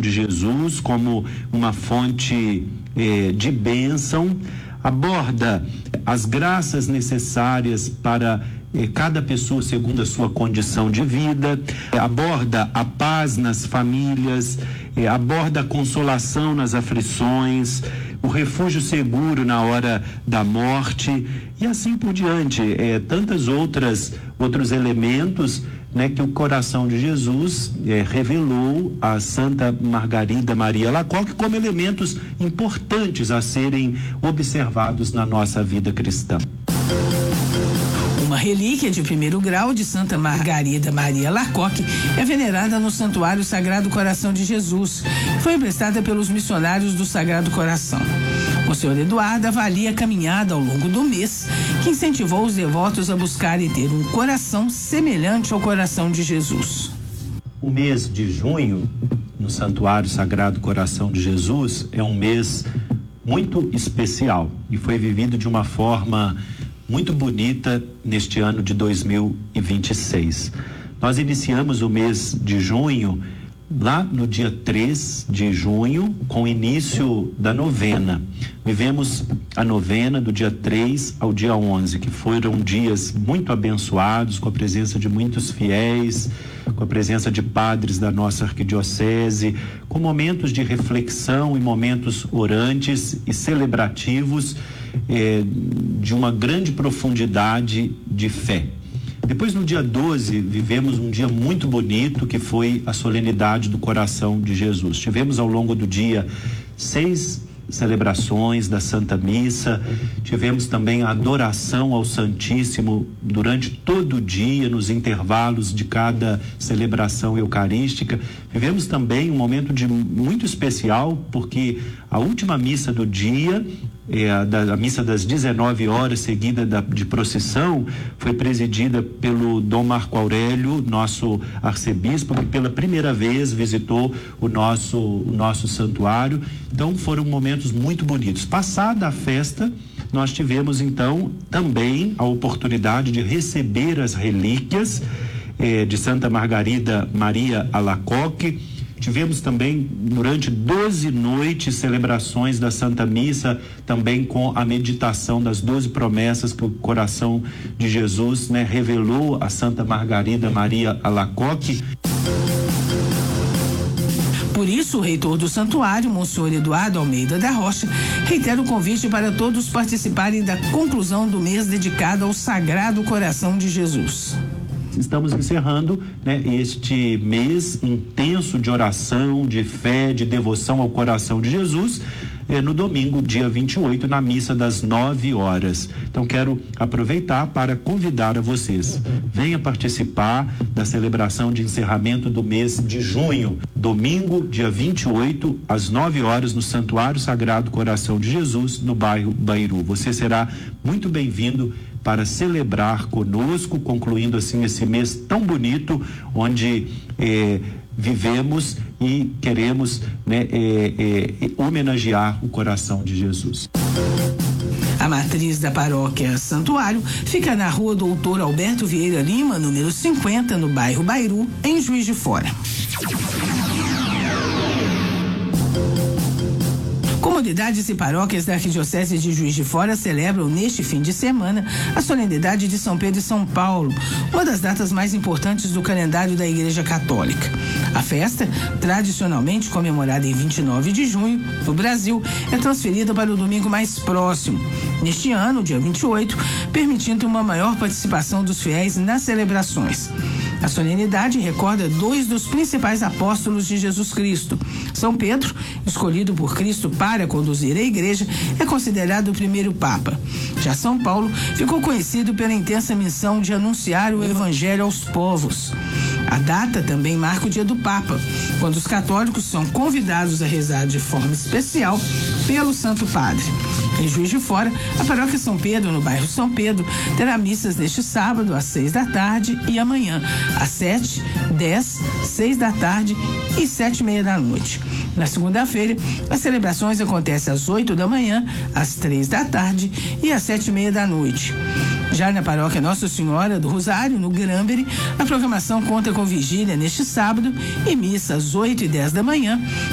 de Jesus como uma fonte de bênção, aborda as graças necessárias para cada pessoa segundo a sua condição de vida, aborda a paz nas famílias, aborda a consolação nas aflições, o refúgio seguro na hora da morte e assim por diante. Tantos outros elementos, né, que o coração de Jesus revelou a Santa Margarida Maria Alacoque como elementos importantes a serem observados na nossa vida cristã. Uma relíquia de primeiro grau de Santa Margarida Maria Alacoque é venerada no Santuário Sagrado Coração de Jesus. Foi emprestada pelos missionários do Sagrado Coração. O Senhor Eduardo avalia a caminhada ao longo do mês, que incentivou os devotos a buscarem ter um coração semelhante ao coração de Jesus. O mês de junho, no Santuário Sagrado Coração de Jesus, é um mês muito especial e foi vivido de uma forma muito bonita neste ano de 2026. Nós iniciamos o mês de junho lá no dia 3 de junho, com o início da novena. Vivemos a novena do dia 3 ao dia 11, que foram dias muito abençoados, com a presença de muitos fiéis, com a presença de padres da nossa arquidiocese, com momentos de reflexão e momentos orantes e celebrativos de uma grande profundidade de fé. Depois, no dia 12, vivemos um dia muito bonito, que foi a solenidade do Coração de Jesus. Tivemos ao longo do dia 6 celebrações da Santa Missa, tivemos também a adoração ao Santíssimo durante todo o dia, nos intervalos de cada celebração eucarística. Vivemos também um momento muito especial, porque a última missa do dia, a missa das 19 horas, seguida de procissão, foi presidida pelo Dom Marco Aurélio, nosso arcebispo, que pela primeira vez visitou o nosso santuário. Então foram momentos muito bonitos. Passada a festa, nós tivemos então também a oportunidade de receber as relíquias de Santa Margarida Maria Alacoque. Tivemos também, durante 12 noites, celebrações da Santa Missa, também com a meditação das 12 promessas que o coração de Jesus, né, revelou a Santa Margarida Maria Alacoque. Por isso, o reitor do santuário, Monsenhor Eduardo Almeida da Rocha, reitera o convite para todos participarem da conclusão do mês dedicado ao Sagrado Coração de Jesus. Estamos encerrando, né, este mês intenso de oração, de fé, de devoção ao coração de Jesus, no domingo, dia 28, na missa das 9 horas. Então, quero aproveitar para convidar a vocês. Venha participar da celebração de encerramento do mês de junho, domingo, dia 28, às 9 horas, no Santuário Sagrado Coração de Jesus, no bairro Bairu. Você será muito bem-vindo para celebrar conosco, concluindo assim esse mês tão bonito, onde vivemos e queremos, né, homenagear o coração de Jesus. A matriz da paróquia Santuário fica na rua Doutor Alberto Vieira Lima, número 50, no bairro Bairu, em Juiz de Fora. Comunidades e paróquias da Arquidiocese de Juiz de Fora celebram neste fim de semana a solenidade de São Pedro e São Paulo, uma das datas mais importantes do calendário da Igreja Católica. A festa, tradicionalmente comemorada em 29 de junho, no Brasil, é transferida para o domingo mais próximo, neste ano, dia 28, permitindo uma maior participação dos fiéis nas celebrações. A solenidade recorda 2 dos principais apóstolos de Jesus Cristo. São Pedro, escolhido por Cristo para conduzir a igreja, é considerado o primeiro Papa. Já São Paulo ficou conhecido pela intensa missão de anunciar o Evangelho aos povos. A data também marca o dia do Papa, quando os católicos são convidados a rezar de forma especial pelo Santo Padre. Em Juiz de Fora, a paróquia São Pedro, no bairro São Pedro, terá missas neste sábado às 6 da tarde e amanhã às 7, 10, 6 da tarde e 7:30 da noite. Na segunda-feira, as celebrações acontecem às 8 da manhã, às 3 da tarde e às 7:30 da noite. Já na paróquia Nossa Senhora do Rosário, no Granbury, a programação conta com vigília neste sábado e missa às 8 e 10 da manhã